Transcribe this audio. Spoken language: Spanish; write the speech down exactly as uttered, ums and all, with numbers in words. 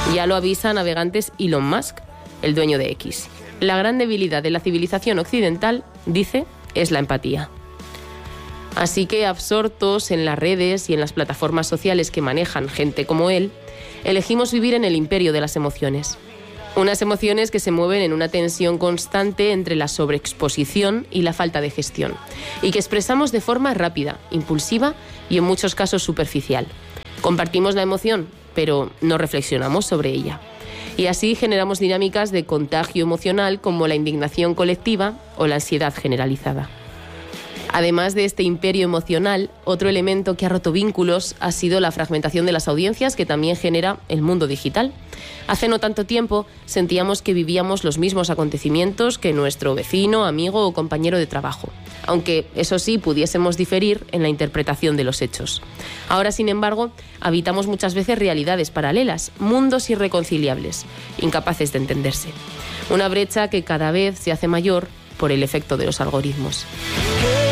Ya lo avisa a navegantes Elon Musk, el dueño de X. La gran debilidad de la civilización occidental, dice, es la empatía. Así que, absortos en las redes y en las plataformas sociales que manejan gente como él, elegimos vivir en el imperio de las emociones. Unas emociones que se mueven en una tensión constante entre la sobreexposición y la falta de gestión, y que expresamos de forma rápida, impulsiva y en muchos casos superficial. Compartimos la emoción, pero no reflexionamos sobre ella. Y así generamos dinámicas de contagio emocional como la indignación colectiva o la ansiedad generalizada. Además de este imperio emocional, otro elemento que ha roto vínculos ha sido la fragmentación de las audiencias que también genera el mundo digital. Hace no tanto tiempo sentíamos que vivíamos los mismos acontecimientos que nuestro vecino, amigo o compañero de trabajo, aunque eso sí pudiésemos diferir en la interpretación de los hechos. Ahora, sin embargo, habitamos muchas veces realidades paralelas, mundos irreconciliables, incapaces de entenderse. Una brecha que cada vez se hace mayor por el efecto de los algoritmos.